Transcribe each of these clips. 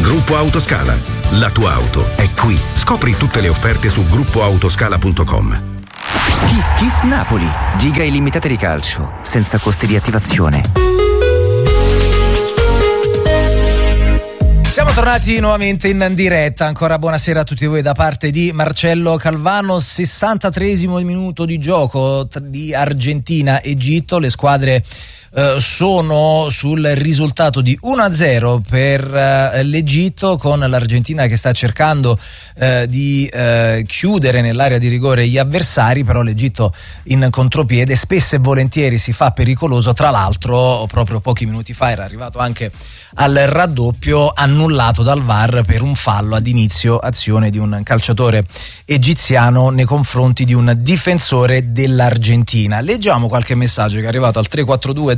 Gruppo Autoscala. La tua auto è qui. Scopri tutte le offerte su gruppoautoscala.com. Kiss Kiss Napoli. Giga illimitate di calcio, senza costi di attivazione. Siamo tornati nuovamente in diretta, ancora buonasera a tutti voi da parte di Marcello Calvano. 63esimo minuto di gioco di Argentina-Egitto, le squadre sono sul risultato di 1-0 per l'Egitto, con l'Argentina che sta cercando di chiudere nell'area di rigore gli avversari, però l'Egitto in contropiede spesso e volentieri si fa pericoloso. Tra l'altro proprio pochi minuti fa era arrivato anche al raddoppio, annullato dal VAR per un fallo ad inizio azione di un calciatore egiziano nei confronti di un difensore dell'Argentina. Leggiamo qualche messaggio che è arrivato al 342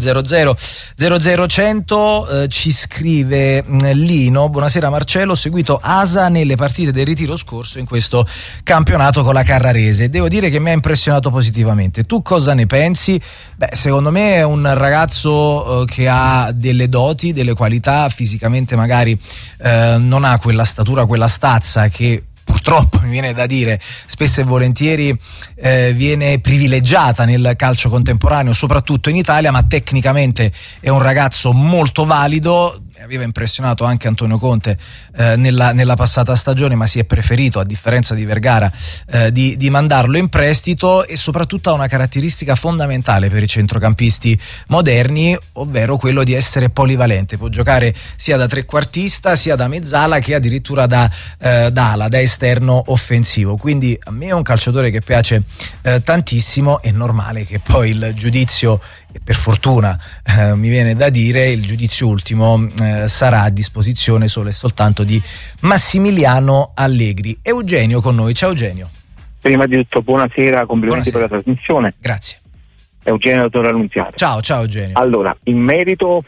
00 100. Ci scrive Lino: buonasera Marcello, ho seguito Asa nelle partite del ritiro scorso in questo campionato con la Carrarese, devo dire che mi ha impressionato positivamente. Tu cosa ne pensi? Secondo me è un ragazzo che ha delle doti, delle qualità, fisicamente magari non ha quella statura, quella stazza che purtroppo mi viene da dire spesso e volentieri viene privilegiata nel calcio contemporaneo, soprattutto in Italia, ma tecnicamente è un ragazzo molto valido. Aveva impressionato anche Antonio Conte nella passata stagione, ma si è preferito, a differenza di Vergara, di mandarlo in prestito, e soprattutto ha una caratteristica fondamentale per i centrocampisti moderni, ovvero quello di essere polivalente. Può giocare sia da trequartista, sia da mezzala, che addirittura da ala, da esterno offensivo. Quindi a me è un calciatore che piace tantissimo. È normale che poi il giudizio, e per fortuna mi viene da dire, il giudizio ultimo sarà a disposizione solo e soltanto di Massimiliano Allegri. Eugenio con noi. Ciao Eugenio. Prima di tutto buonasera, complimenti per la trasmissione. Grazie. Eugenio da Torre Annunziata. Ciao Eugenio. Allora, in merito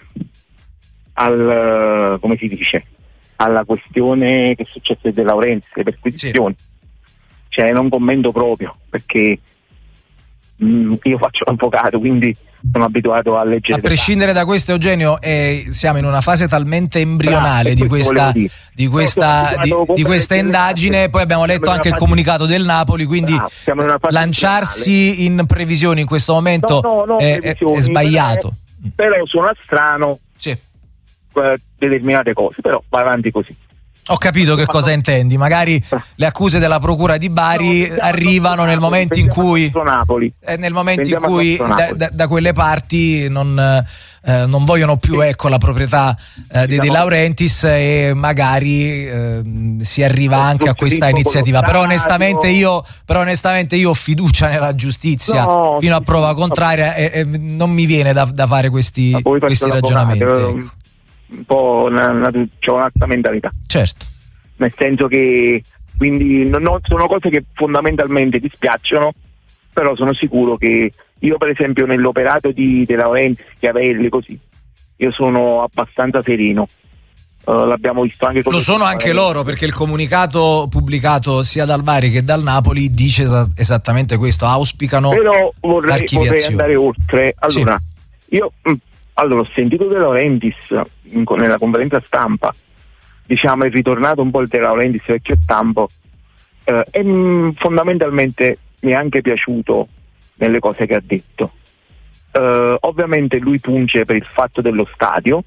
al come si dice, alla questione che è successa De Laurentiis, le perquisizioni, cioè non commento proprio, perché io faccio l'avvocato, quindi sono abituato a leggere. A prescindere da questo, Eugenio, siamo in una fase talmente embrionale di questa indagine. Poi abbiamo letto anche il comunicato del Napoli, quindi lanciarsi in previsioni in questo momento è sbagliato. Però suona strano determinate cose, però vai avanti così. Ho capito che cosa intendi, magari le accuse della procura di Bari arrivano nel momento in cui da quelle parti non vogliono più la proprietà di De Laurentiis, e magari si arriva anche a questa iniziativa. Però onestamente io ho fiducia nella giustizia fino a prova contraria, e non mi viene da fare questi ragionamenti. Un po' c'è un'altra mentalità, certo, nel senso che quindi non sono cose che fondamentalmente dispiacciono, però sono sicuro che io, per esempio, nell'operato di De Laurentiis, Schiavelli, così, io sono abbastanza sereno. L'abbiamo visto anche con lo sono anche loro, perché il comunicato pubblicato sia dal Bari che dal Napoli dice esattamente questo, auspicano però vorrei andare oltre. Allora, ho sentito De Laurentiis nella conferenza stampa, diciamo, è ritornato un po' il De Laurentiis vecchio stampo, e fondamentalmente mi è anche piaciuto nelle cose che ha detto. Ovviamente lui punge per il fatto dello stadio,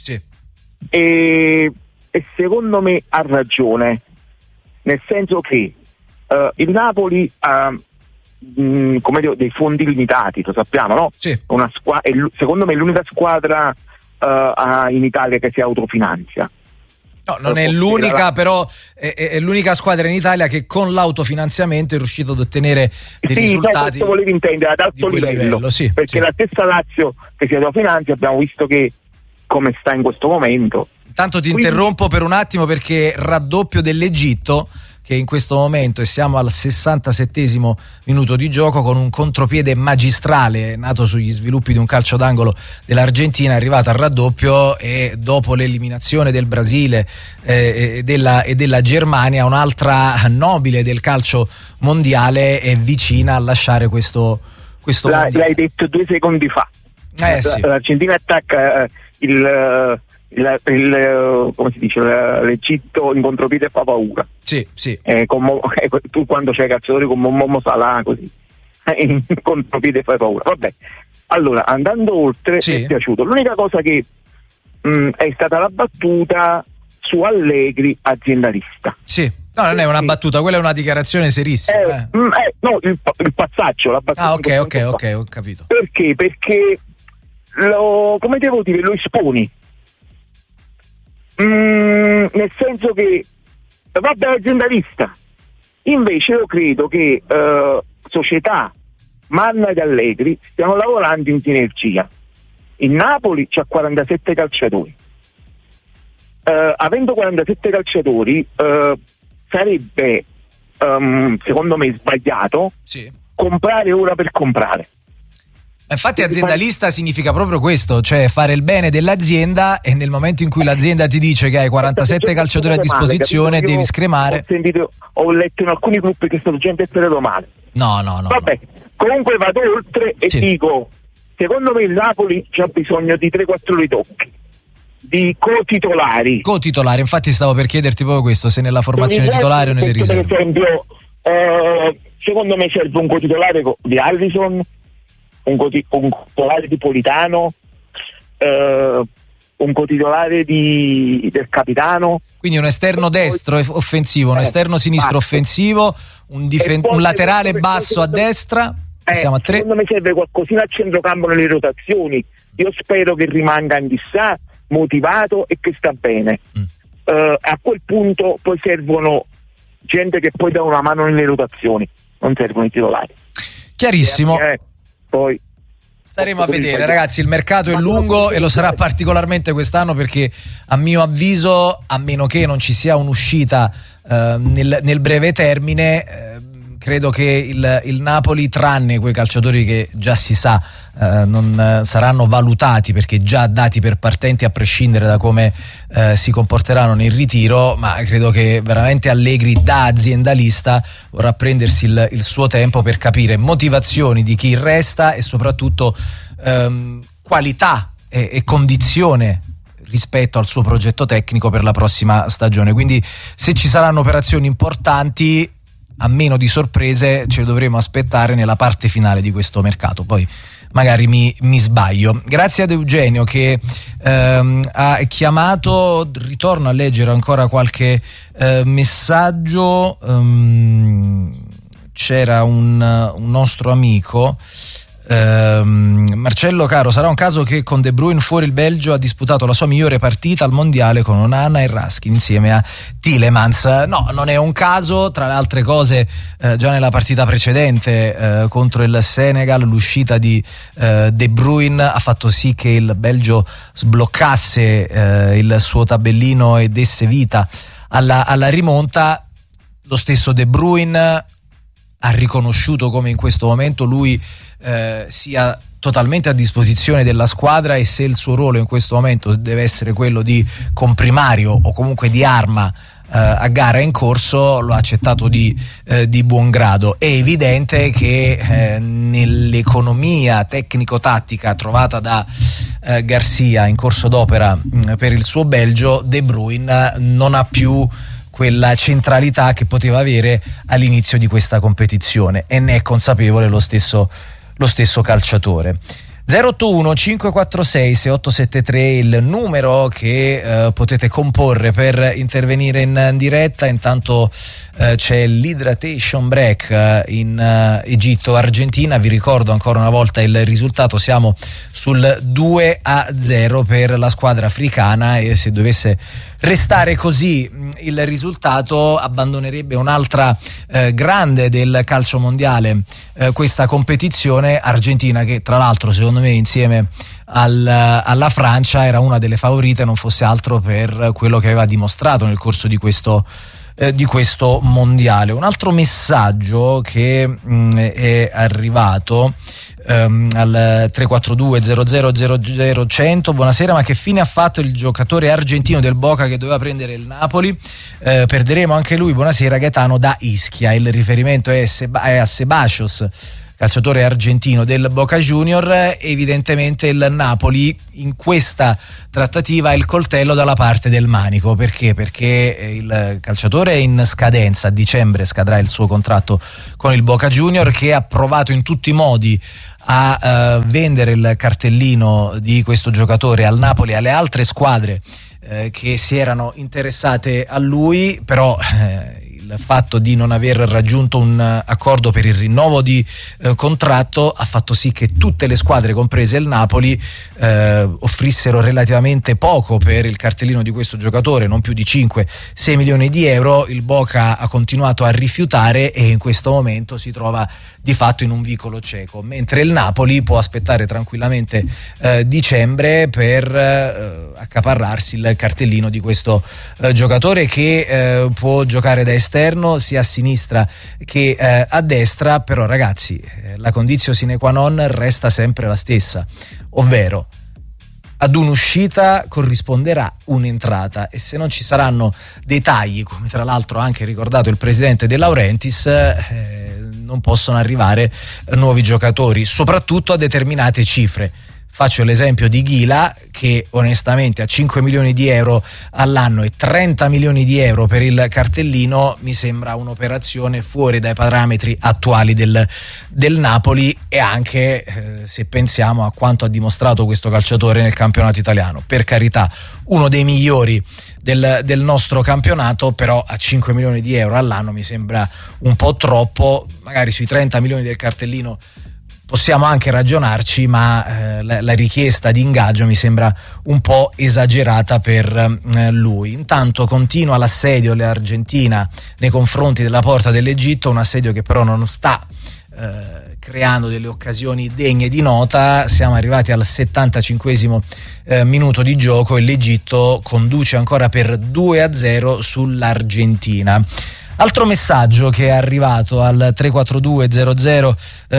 e secondo me ha ragione, nel senso che il Napoli ha come dire, dei fondi limitati, lo sappiamo, no? Secondo me è l'unica squadra in Italia che si autofinanzia. No, non è l'unica, però è l'unica squadra in Italia che con l'autofinanziamento è riuscito ad ottenere dei risultati. Questo volevo intendere, ad alto livello, perché la stessa Lazio che si autofinanzia abbiamo visto che come sta in questo momento. Intanto ti interrompo per un attimo, perché raddoppio dell'Egitto, che in questo momento, e siamo al 67esimo minuto di gioco, con un contropiede magistrale nato sugli sviluppi di un calcio d'angolo dell'Argentina, è arrivato al raddoppio, e dopo l'eliminazione del Brasile e della Germania, un'altra nobile del calcio mondiale è vicina a lasciare questo mondiale. L'hai detto 2 secondi fa. Sì. L'Argentina attacca come si dice, l'Egitto in contropiede fa paura. Sì. Tu quando c'hai calciatori come Momo Salah così in contropiede fai paura. Vabbè, allora andando oltre, mi è piaciuto. L'unica cosa che è stata la battuta su Allegri aziendalista. Sì. No, non è una battuta, quella è una dichiarazione serissima. No, il passaggio, la battuta. Ok, ho capito. Perché? Perché come devo dire, lo esponi. Nel senso che vabbè, aziendalista. Invece io credo che società Manna ed Allegri stiano lavorando in sinergia. Il Napoli c'ha 47 calciatori. Avendo 47 calciatori sarebbe secondo me sbagliato comprare ora per comprare. Infatti aziendalista significa proprio questo, cioè fare il bene dell'azienda, e nel momento in cui l'azienda ti dice che hai 47 calciatori a disposizione devi scremare. Ho letto in alcuni gruppi che sta gente sperato male. No. Vabbè, comunque vado oltre e dico, secondo me il Napoli c'ha bisogno di 3-4 ritocchi, di co-titolari. Co-titolari, infatti stavo per chiederti proprio questo, se nella formazione titolare o nelle riserve. Per esempio, secondo me serve un co-titolare di Alisson, un co-titolare di Politano, un co-titolare del capitano. Quindi un esterno destro offensivo, un esterno sinistro offensivo, un laterale basso a destra. Siamo a 3. Secondo me serve qualcosina a centrocampo nelle rotazioni. Io spero che rimanga Ndissà motivato e che sta bene. A quel punto poi servono gente che poi dà una mano nelle rotazioni, non servono i titolari. Chiarissimo. Poi staremo a vedere, ragazzi, il mercato è lungo e lo sarà particolarmente quest'anno, perché a mio avviso, a meno che non ci sia un'uscita nel breve termine, credo che il Napoli, tranne quei calciatori che già si sa non saranno valutati perché già dati per partenti a prescindere da come si comporteranno nel ritiro, ma credo che veramente Allegri da aziendalista vorrà prendersi il suo tempo per capire motivazioni di chi resta e soprattutto qualità e condizione rispetto al suo progetto tecnico per la prossima stagione. Quindi se ci saranno operazioni importanti, a meno di sorprese, ce le dovremo aspettare nella parte finale di questo mercato. Poi magari mi sbaglio. Grazie ad Eugenio che ha chiamato. Ritorno a leggere ancora qualche messaggio. C'era un nostro amico, Marcello caro, sarà un caso che con De Bruyne fuori il Belgio ha disputato la sua migliore partita al mondiale con Onana e Raskin insieme a Tielemans. No, non è un caso. Tra le altre cose, già nella partita precedente contro il Senegal, l'uscita di De Bruyne ha fatto sì che il Belgio sbloccasse il suo tabellino e desse vita alla rimonta. Lo stesso De Bruyne ha riconosciuto come in questo momento lui sia totalmente a disposizione della squadra, e se il suo ruolo in questo momento deve essere quello di comprimario o comunque di arma a gara in corso, lo ha accettato di buon grado. È evidente che nell'economia tecnico-tattica trovata da Garcia in corso d'opera per il suo Belgio, De Bruyne non ha più quella centralità che poteva avere all'inizio di questa competizione, e ne è consapevole lo stesso calciatore. 081 546 6873 il numero che potete comporre per intervenire in diretta. Intanto c'è l'Hydration Break in Egitto-Argentina. Vi ricordo ancora una volta il risultato: siamo sul 2-0 per la squadra africana, e se dovesse restare così il risultato abbandonerebbe un'altra grande del calcio mondiale questa competizione, Argentina, che tra l'altro secondo me insieme alla Francia era una delle favorite, non fosse altro per quello che aveva dimostrato nel corso di questo mondiale. Un altro messaggio che è arrivato al 342 00 100: buonasera, ma che fine ha fatto il giocatore argentino del Boca che doveva prendere il Napoli? Perderemo anche lui. Buonasera, Gaetano da Ischia. Il riferimento è a Ceballos, calciatore argentino del Boca Junior. Evidentemente il Napoli in questa trattativa ha il coltello dalla parte del manico. Perché? Perché il calciatore è in scadenza, a dicembre scadrà il suo contratto con il Boca Junior, che ha provato in tutti i modi a vendere il cartellino di questo giocatore al Napoli e alle altre squadre che si erano interessate a lui, però il fatto di non aver raggiunto un accordo per il rinnovo di contratto ha fatto sì che tutte le squadre, comprese il Napoli, offrissero relativamente poco per il cartellino di questo giocatore, non più di 5-6 milioni di euro. Il Boca ha continuato a rifiutare e in questo momento si trova di fatto in un vicolo cieco, mentre il Napoli può aspettare tranquillamente dicembre per accaparrarsi il cartellino di questo giocatore, che può giocare da esterno sia a sinistra che a destra. Però ragazzi, la condizio sine qua non resta sempre la stessa, ovvero ad un'uscita corrisponderà un'entrata, e se non ci saranno dei tagli, come tra l'altro ha anche ricordato il presidente De Laurentiis, non possono arrivare nuovi giocatori, soprattutto a determinate cifre. Faccio l'esempio di Ghila, che onestamente a 5 milioni di euro all'anno e 30 milioni di euro per il cartellino mi sembra un'operazione fuori dai parametri attuali del Napoli, e anche se pensiamo a quanto ha dimostrato questo calciatore nel campionato italiano. Per carità, uno dei migliori del nostro campionato, però a 5 milioni di euro all'anno mi sembra un po' troppo. Magari sui 30 milioni del cartellino possiamo anche ragionarci, ma la richiesta di ingaggio mi sembra un po' esagerata per lui. Intanto continua l'assedio dell'Argentina nei confronti della porta dell'Egitto, un assedio che però non sta creando delle occasioni degne di nota. Siamo arrivati al 75esimo minuto di gioco e l'Egitto conduce ancora per 2-0 sull'Argentina. Altro messaggio che è arrivato al 342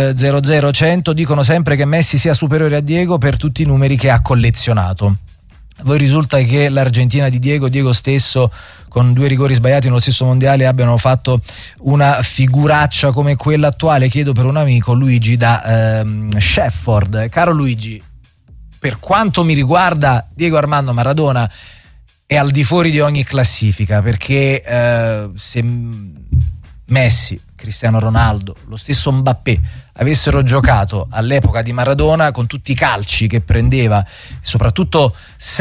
00 100: dicono sempre che Messi sia superiore a Diego per tutti i numeri che ha collezionato. A voi risulta che l'Argentina di Diego stesso, con 2 rigori sbagliati nello stesso mondiale, abbiano fatto una figuraccia come quella attuale? Chiedo per un amico, Luigi da Shefford. Caro Luigi, per quanto mi riguarda Diego Armando Maradona è al di fuori di ogni classifica, perché se Messi, Cristiano Ronaldo, lo stesso Mbappé avessero giocato all'epoca di Maradona, con tutti i calci che prendeva, soprattutto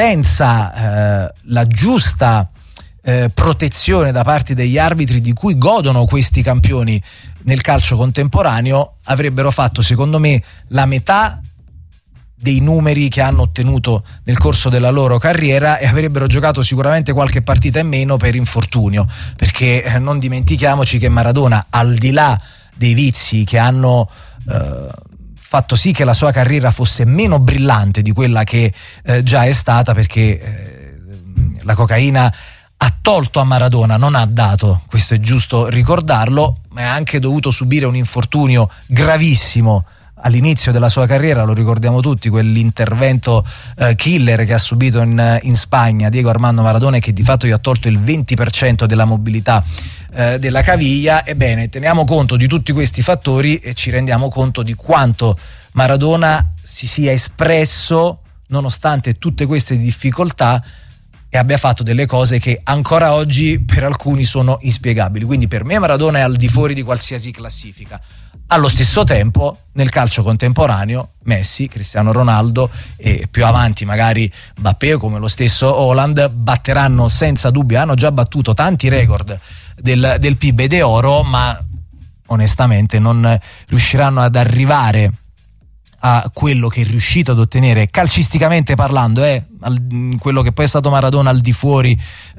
senza la giusta protezione da parte degli arbitri di cui godono questi campioni nel calcio contemporaneo, avrebbero fatto secondo me la metà dei numeri che hanno ottenuto nel corso della loro carriera, e avrebbero giocato sicuramente qualche partita in meno per infortunio, perché non dimentichiamoci che Maradona, al di là dei vizi che hanno fatto sì che la sua carriera fosse meno brillante di quella che già è stata, perché la cocaina ha tolto a Maradona, non ha dato, questo è giusto ricordarlo, ma ha anche dovuto subire un infortunio gravissimo all'inizio della sua carriera, lo ricordiamo tutti, quell'intervento killer che ha subito in Spagna Diego Armando Maradona, e che di fatto gli ha tolto il 20% della mobilità della caviglia. Ebbene, teniamo conto di tutti questi fattori e ci rendiamo conto di quanto Maradona si sia espresso nonostante tutte queste difficoltà e abbia fatto delle cose che ancora oggi per alcuni sono inspiegabili. Quindi per me Maradona è al di fuori di qualsiasi classifica. Allo stesso tempo nel calcio contemporaneo Messi, Cristiano Ronaldo e più avanti magari Mbappé, come lo stesso Haaland, batteranno senza dubbio, hanno già battuto tanti record del PIB de oro, ma onestamente non riusciranno ad arrivare a quello che è riuscito ad ottenere calcisticamente parlando, quello che poi è stato Maradona al di fuori,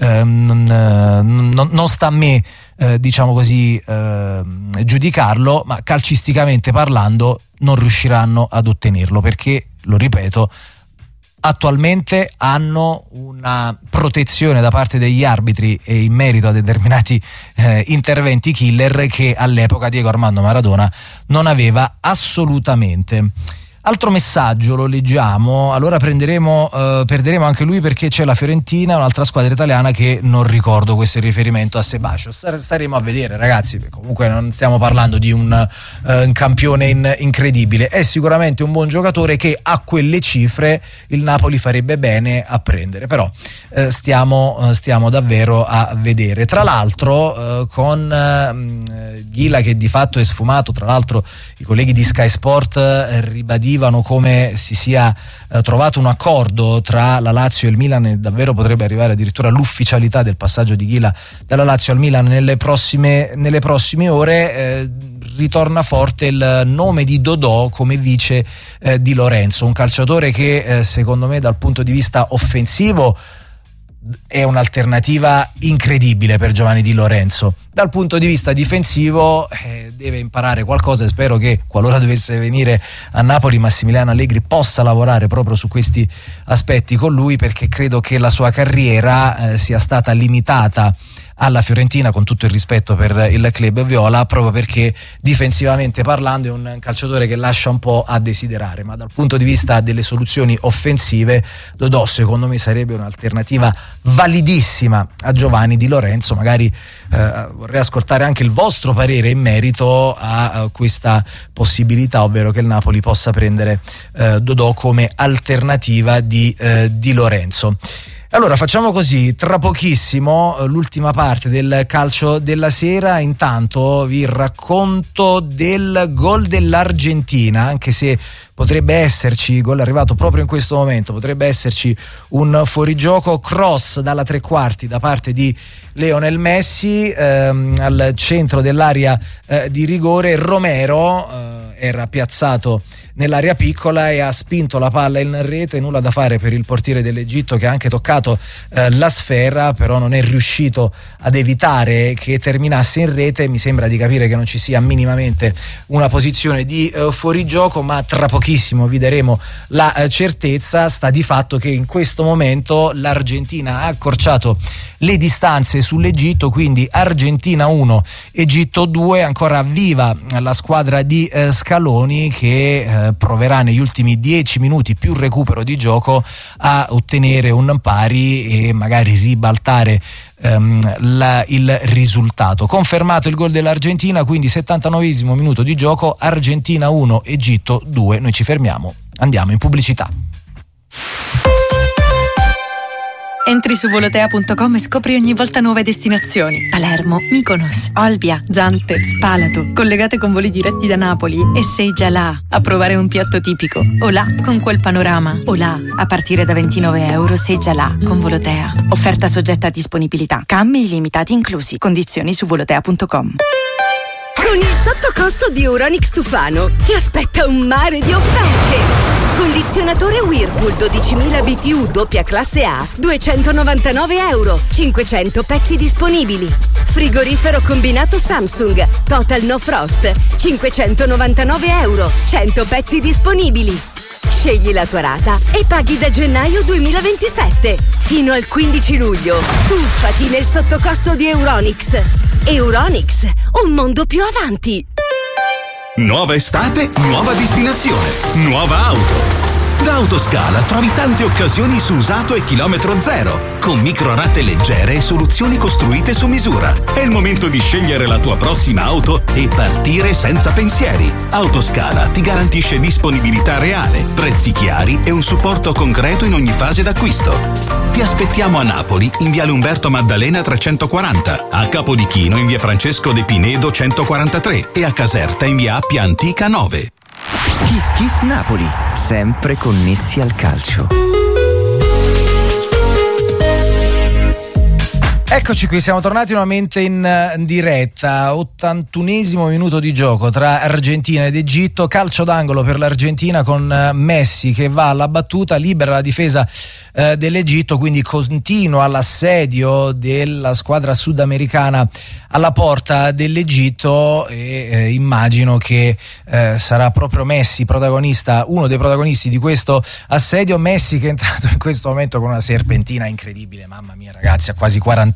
non sta a me diciamo così giudicarlo, ma calcisticamente parlando non riusciranno ad ottenerlo, perché, lo ripeto, attualmente hanno una protezione da parte degli arbitri e in merito a determinati interventi killer che all'epoca Diego Armando Maradona non aveva assolutamente. Altro messaggio, lo leggiamo, allora perderemo anche lui perché c'è la Fiorentina, un'altra squadra italiana che non ricordo, questo è il riferimento a Sebastios. Staremo a vedere, ragazzi, comunque non stiamo parlando di un campione incredibile, è sicuramente un buon giocatore che a quelle cifre il Napoli farebbe bene a prendere, però stiamo davvero a vedere. Tra l'altro con Ghila che di fatto è sfumato, tra l'altro i colleghi di Sky Sport ribadivano come si sia trovato un accordo tra la Lazio e il Milan e davvero potrebbe arrivare addirittura all'ufficialità del passaggio di Ghila dalla Lazio al Milan nelle prossime ore. Ritorna forte il nome di Dodò come vice di Lorenzo, un calciatore che secondo me dal punto di vista offensivo è un'alternativa incredibile per Giovanni Di Lorenzo. Dal punto di vista difensivo deve imparare qualcosa e spero che qualora dovesse venire a Napoli Massimiliano Allegri possa lavorare proprio su questi aspetti con lui, perché credo che la sua carriera sia stata limitata alla Fiorentina, con tutto il rispetto per il club viola, proprio perché difensivamente parlando è un calciatore che lascia un po' a desiderare, ma dal punto di vista delle soluzioni offensive Dodò secondo me sarebbe un'alternativa validissima a Giovanni Di Lorenzo. Magari vorrei ascoltare anche il vostro parere in merito a questa possibilità, ovvero che il Napoli possa prendere Dodò come alternativa di Lorenzo. Allora facciamo così, tra pochissimo l'ultima parte del calcio della sera, intanto vi racconto del gol dell'Argentina, anche se potrebbe esserci, gol arrivato proprio in questo momento, potrebbe esserci un fuorigioco, cross dalla tre quarti da parte di Lionel Messi al centro dell'area di rigore. Romero era piazzato nell'area piccola e ha spinto la palla in rete, nulla da fare per il portiere dell'Egitto che ha anche toccato la sfera, però non è riuscito ad evitare che terminasse in rete. Mi sembra di capire che non ci sia minimamente una posizione di fuorigioco, ma tra pochissimo vi daremo la certezza. Sta di fatto che in questo momento l'Argentina ha accorciato le distanze sull'Egitto, quindi Argentina 1, Egitto 2, ancora viva la squadra di Scaloni che proverà negli ultimi 10 minuti più recupero di gioco a ottenere un pari e magari ribaltare il risultato. Confermato il gol dell'Argentina, quindi 79esimo minuto di gioco, Argentina 1, Egitto 2. Noi ci fermiamo, andiamo in pubblicità. Entri su volotea.com e scopri ogni volta nuove destinazioni. Palermo, Mykonos, Olbia, Zante, Spalato, collegate con voli diretti da Napoli, e sei già là a provare un piatto tipico. O là con quel panorama. O là a partire da €29 sei già là con Volotea. Offerta soggetta a disponibilità. Cambi illimitati inclusi. Condizioni su volotea.com. Con il sottocosto di Euronics Tufano ti aspetta un mare di offerte. Condizionatore Whirlpool 12.000 BTU doppia classe A, €299, 500 pezzi disponibili. Frigorifero combinato Samsung, Total No Frost, €599, 100 pezzi disponibili. Scegli la tua rata e paghi da gennaio 2027. Fino al 15 luglio. Tuffati nel sottocosto di Euronics. Euronics, un mondo più avanti. Nuova estate, nuova destinazione, nuova auto. Da Autoscala trovi tante occasioni su usato e chilometro zero, con microrate leggere e soluzioni costruite su misura. È il momento di scegliere la tua prossima auto e partire senza pensieri. Autoscala ti garantisce disponibilità reale, prezzi chiari e un supporto concreto in ogni fase d'acquisto. Ti aspettiamo a Napoli in viale Umberto Maddalena 340, a Capodichino in via Francesco De Pinedo 143 e a Caserta in via Appia Antica 9. Kiss Kiss Napoli, sempre connessi al calcio. Eccoci qui, siamo tornati nuovamente in diretta. 81esimo minuto di gioco tra Argentina ed Egitto, calcio d'angolo per l'Argentina con Messi che va alla battuta, libera la difesa dell'Egitto, quindi continua l'assedio della squadra sudamericana alla porta dell'Egitto e immagino che sarà proprio Messi protagonista, uno dei protagonisti di questo assedio. Messi che è entrato in questo momento con una serpentina incredibile, mamma mia ragazzi, ha quasi 40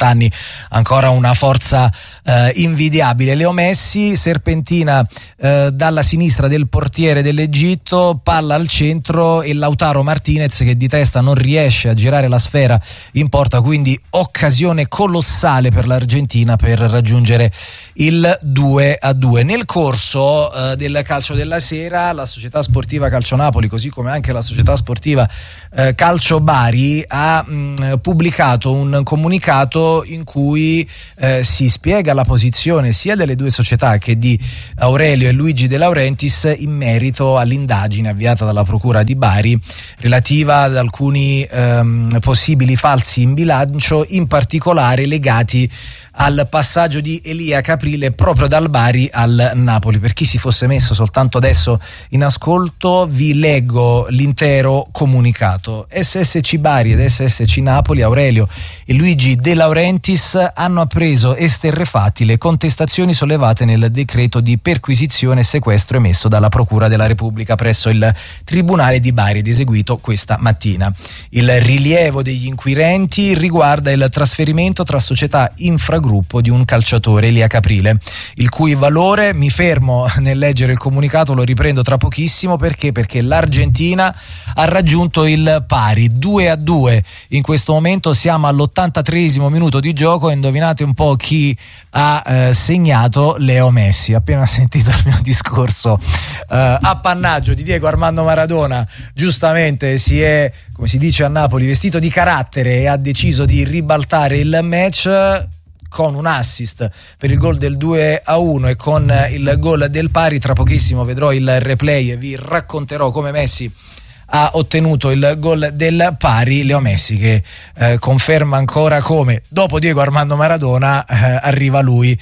anni, ancora una forza invidiabile. Leo Messi, serpentina dalla sinistra del portiere dell'Egitto, palla al centro e Lautaro Martinez che di testa non riesce a girare la sfera in porta, quindi occasione colossale per l'Argentina per raggiungere il 2-2. Nel corso del calcio della sera la Società Sportiva Calcio Napoli, così come anche la Società Sportiva Calcio Bari, ha pubblicato un comunicato in cui si spiega la posizione sia delle due società che di Aurelio e Luigi De Laurentiis in merito all'indagine avviata dalla Procura di Bari relativa ad alcuni possibili falsi in bilancio, in particolare legati al passaggio di Elia Caprile proprio dal Bari al Napoli. Per chi si fosse messo soltanto adesso in ascolto, vi leggo l'intero comunicato. SSC Bari ed SSC Napoli, Aurelio e Luigi De Laurentiis hanno appreso esterrefatti le contestazioni sollevate nel decreto di perquisizione e sequestro emesso dalla Procura della Repubblica presso il Tribunale di Bari ed eseguito questa mattina. Il rilievo degli inquirenti riguarda il trasferimento tra società infragruppo di un calciatore, Elia Caprile, il cui valore, mi fermo nel leggere il comunicato, lo riprendo tra pochissimo perché l'Argentina ha raggiunto il pari 2-2. In questo momento siamo all'83esimo minuto di gioco e indovinate un po' chi ha segnato? Leo Messi. Appena sentito il mio discorso appannaggio di Diego Armando Maradona, giustamente si è, come si dice a Napoli, vestito di carattere e ha deciso di ribaltare il match con un assist per il gol del 2-1 e con il gol del pari. Tra pochissimo vedrò il replay e vi racconterò come Messi ha ottenuto il gol del pari. Leo Messi che conferma ancora come dopo Diego Armando Maradona arriva lui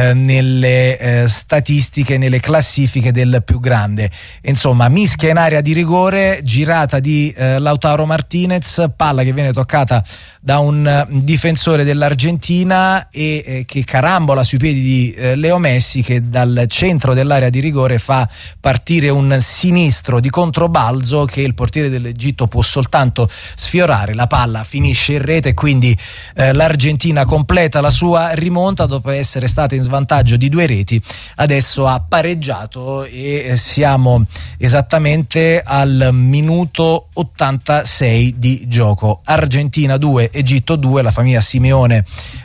nelle statistiche, nelle classifiche del più grande. Insomma, mischia in area di rigore, girata di Lautaro Martinez, palla che viene toccata da un difensore dell'Argentina e che carambola sui piedi di Leo Messi, che dal centro dell'area di rigore fa partire un sinistro di controbalzo che il portiere dell'Egitto può soltanto sfiorare. La palla finisce in rete e quindi l'Argentina completa la sua rimonta dopo essere stata in svantaggio di 2 reti. Adesso ha pareggiato e siamo esattamente al minuto 86 di gioco. Argentina 2, Egitto 2. La famiglia Simeone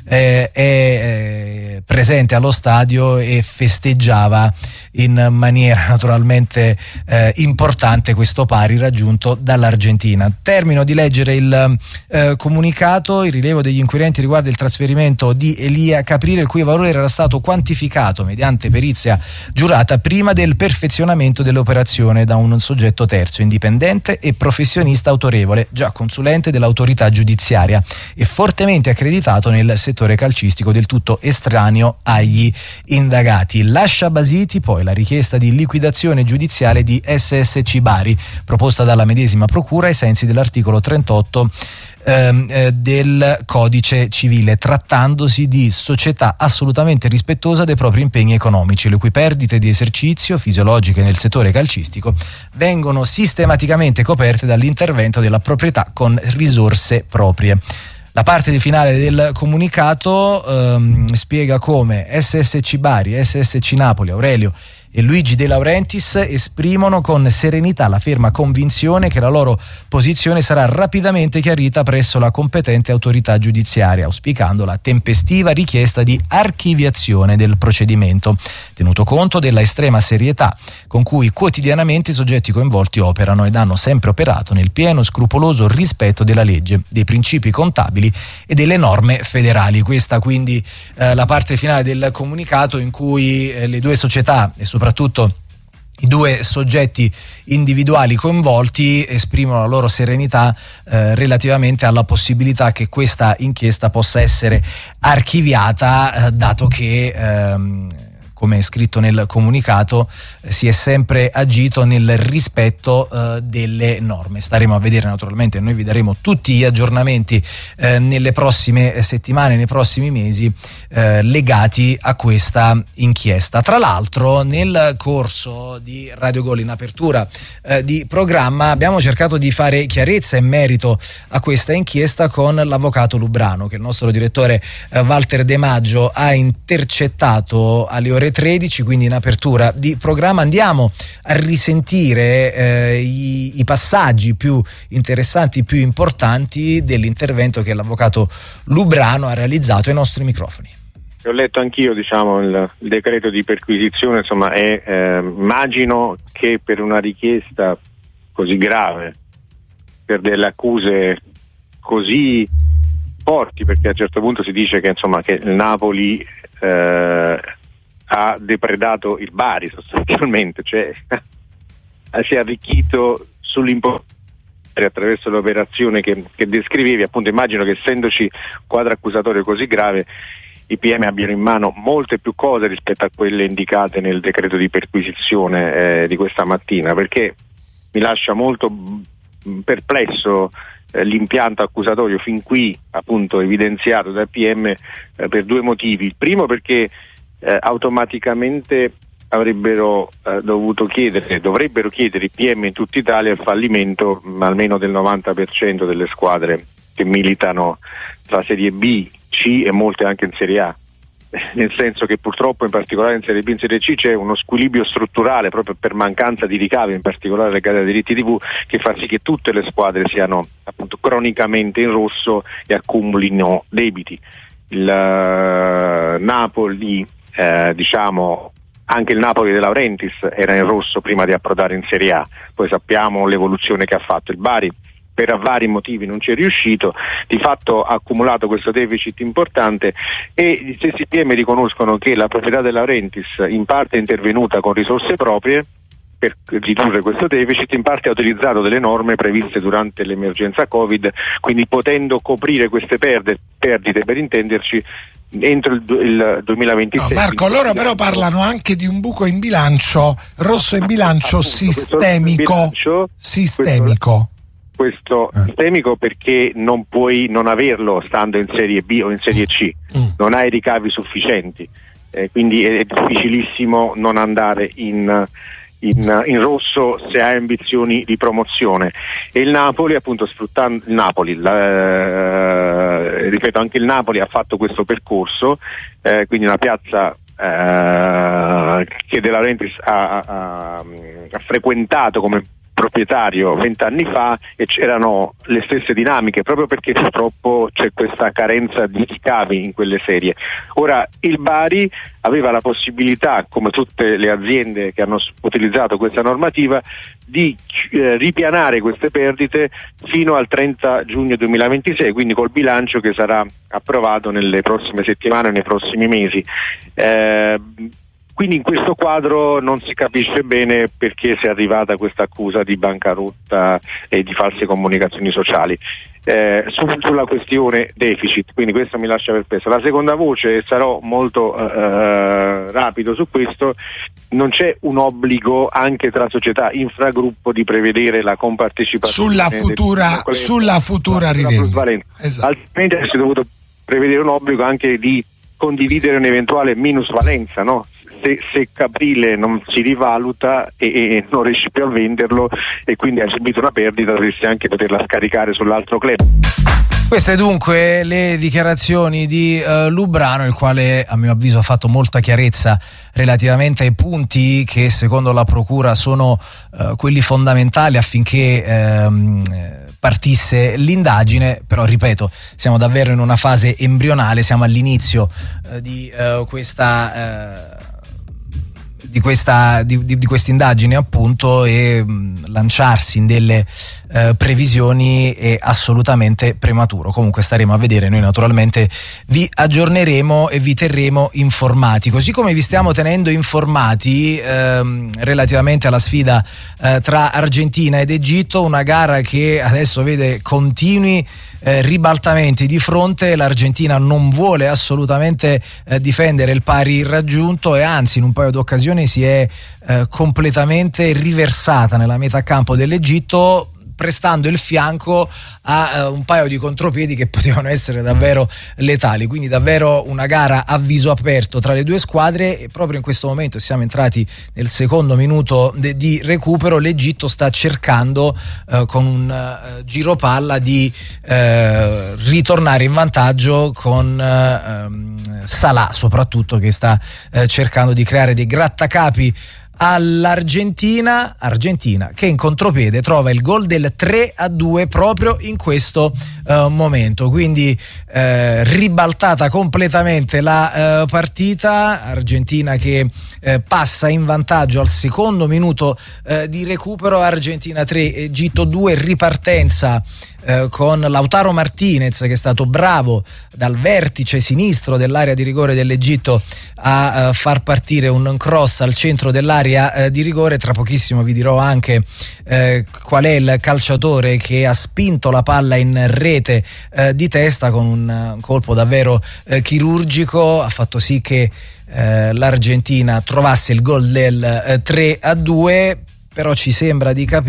è presente allo stadio e festeggiava in maniera naturalmente importante questo pari raggiunto dall'Argentina. Termino di leggere il comunicato. Il rilievo degli inquirenti riguarda il trasferimento di Elia Caprile, il cui valore era stato quantificato mediante perizia giurata prima del perfezionamento dell'operazione da un soggetto terzo, indipendente e professionista autorevole, già consulente dell'autorità giudiziaria e fortemente accreditato nel settore calcistico, del tutto estraneo agli indagati. Lascia basiti poi la richiesta di liquidazione giudiziale di SSC Bari proposta dalla medesima procura ai sensi dell'articolo 38 del codice civile, trattandosi di società assolutamente rispettosa dei propri impegni economici, le cui perdite di esercizio fisiologiche nel settore calcistico vengono sistematicamente coperte dall'intervento della proprietà con risorse proprie. La parte finale del comunicato spiega come SSC Bari, SSC Napoli, Aurelio e Luigi De Laurentiis esprimono con serenità la ferma convinzione che la loro posizione sarà rapidamente chiarita presso la competente autorità giudiziaria, auspicando la tempestiva richiesta di archiviazione del procedimento, tenuto conto della estrema serietà con cui quotidianamente i soggetti coinvolti operano ed hanno sempre operato nel pieno scrupoloso rispetto della legge, dei principi contabili e delle norme federali. Questa quindi la parte finale del comunicato in cui le due società e soprattutto i due soggetti individuali coinvolti esprimono la loro serenità relativamente alla possibilità che questa inchiesta possa essere archiviata, dato che come è scritto nel comunicato, si è sempre agito nel rispetto delle norme. Staremo a vedere, naturalmente, noi vi daremo tutti gli aggiornamenti nelle prossime settimane, nei prossimi mesi, legati a questa inchiesta. Tra l'altro, nel corso di Radio Gol, in apertura di programma, abbiamo cercato di fare chiarezza in merito a questa inchiesta con l'avvocato Lubrano, che il nostro direttore Walter De Maggio ha intercettato alle ore 13, quindi in apertura di programma. Andiamo a risentire i passaggi più interessanti, più importanti dell'intervento che l'avvocato Lubrano ha realizzato ai nostri microfoni. Ho letto anch'io, il decreto di perquisizione, insomma, immagino che per una richiesta così grave, per delle accuse così forti, perché a un certo punto si dice che il Napoli ha depredato il Bari sostanzialmente, cioè si è arricchito sull'importanza attraverso l'operazione che descrivevi. Appunto, immagino che, essendoci quadro accusatorio così grave, i PM abbiano in mano molte più cose rispetto a quelle indicate nel decreto di perquisizione di questa mattina, perché mi lascia molto perplesso l'impianto accusatorio fin qui appunto evidenziato dal PM per due motivi. Il primo, perché automaticamente dovrebbero chiedere i PM in tutta Italia il fallimento almeno del 90% delle squadre che militano tra Serie B, C e molte anche in Serie A, nel senso che purtroppo in particolare in Serie B e in Serie C c'è uno squilibrio strutturale proprio per mancanza di ricavi, in particolare legati ai diritti TV, che fa sì che tutte le squadre siano appunto cronicamente in rosso e accumulino debiti. Il Napoli, anche il Napoli De Laurentiis era in rosso prima di approdare in Serie A, poi sappiamo l'evoluzione che ha fatto il Bari, per vari motivi non ci è riuscito, di fatto ha accumulato questo deficit importante, e gli stessi PM riconoscono che la proprietà De Laurentiis in parte è intervenuta con risorse proprie per ridurre questo deficit, in parte ha utilizzato delle norme previste durante l'emergenza Covid, quindi potendo coprire queste perdite, per intenderci, entro il 2026. No, Marco, loro però parlano anche di un buco in bilancio, rosso in bilancio, sistemico. Sistemico perché non puoi non averlo stando in Serie B o in Serie C, non hai ricavi sufficienti, quindi è difficilissimo non andare in rosso se hai ambizioni di promozione. E il Napoli, appunto, sfruttando ripeto, anche il Napoli ha fatto questo percorso, quindi una piazza che De Laurentiis ha frequentato come proprietario 20 anni fa, e c'erano le stesse dinamiche, proprio perché purtroppo c'è questa carenza di ricavi in quelle serie. Ora il Bari aveva la possibilità, come tutte le aziende che hanno utilizzato questa normativa, di ripianare queste perdite fino al 30 giugno 2026, quindi col bilancio che sarà approvato nelle prossime settimane, nei prossimi mesi. Quindi in questo quadro non si capisce bene perché sia arrivata questa accusa di bancarotta e di false comunicazioni sociali. Sulla questione deficit, quindi questo mi lascia perplesso. La seconda voce, e sarò molto rapido su questo, non c'è un obbligo anche tra società infragruppo di prevedere la compartecipazione sulla futura rivendita. Esatto. Altrimenti avresti dovuto prevedere un obbligo anche di condividere un'eventuale minusvalenza, no? Se Caprile non si rivaluta e non riesci più a venderlo e quindi hai subito una perdita, dovresti anche poterla scaricare sull'altro club. Queste dunque le dichiarazioni di Lubrano, il quale a mio avviso ha fatto molta chiarezza relativamente ai punti che secondo la procura sono quelli fondamentali affinché partisse l'indagine. Però ripeto, siamo davvero in una fase embrionale, siamo all'inizio di questa indagine, appunto, e lanciarsi in delle previsioni è assolutamente prematuro. Comunque staremo a vedere, noi naturalmente vi aggiorneremo e vi terremo informati, così come vi stiamo tenendo informati relativamente alla sfida tra Argentina ed Egitto, una gara che adesso vede continui ribaltamenti di fronte. L'Argentina non vuole assolutamente difendere il pari raggiunto e anzi in un paio di occasioni si è completamente riversata nella metà campo dell'Egitto, prestando il fianco a un paio di contropiedi che potevano essere davvero letali. Quindi davvero una gara a viso aperto tra le due squadre, e proprio in questo momento siamo entrati nel secondo minuto di recupero. L'Egitto sta cercando con un giro palla di ritornare in vantaggio con Salah soprattutto, che sta cercando di creare dei grattacapi all'Argentina, che in contropiede trova il gol del 3-2 proprio in questo momento. Quindi ribaltata completamente la partita. Argentina che passa in vantaggio al secondo minuto di recupero. Argentina 3, Egitto 2, ripartenza con Lautaro Martinez, che è stato bravo dal vertice sinistro dell'area di rigore dell'Egitto a far partire un cross al centro dell'area di rigore. Tra pochissimo vi dirò anche qual è il calciatore che ha spinto la palla in rete di testa con un colpo davvero chirurgico. Ha fatto sì che l'Argentina trovasse il gol del 3-2, però ci sembra di capire